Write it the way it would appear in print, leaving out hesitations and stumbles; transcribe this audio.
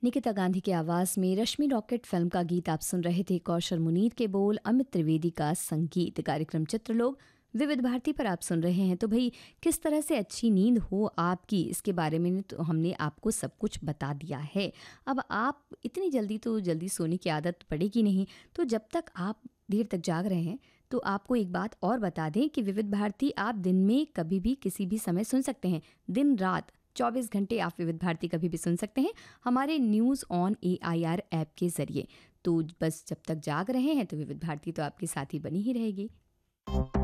निकिता गांधी की आवाज में रश्मि रॉकेट फिल्म का गीत आप सुन रहे थे। कौशल मुनीर के बोल, अमित त्रिवेदी का संगीत। कार्यक्रम चित्रलोक विविध भारती पर आप सुन रहे हैं। तो भाई, किस तरह से अच्छी नींद हो आपकी, इसके बारे में तो हमने आपको सब कुछ बता दिया है। अब आप इतनी जल्दी सोने की आदत पड़ेगी नहीं, तो जब तक आप देर तक जाग रहे हैं तो आपको एक बात और बता दें कि विविध भारती आप दिन में कभी भी किसी भी समय सुन सकते हैं। दिन रात 24 घंटे आप विविध भारती कभी भी सुन सकते हैं हमारे न्यूज़ ऑन AIR ऐप के ज़रिए। तो बस जब तक जाग रहे हैं तो विविध भारती तो आपके साथ ही बनी ही रहेगी।